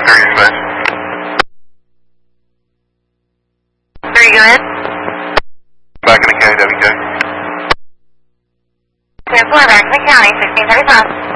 space. 3, go ahead. Back in the county, WK. 10-4, back in the county, 1635.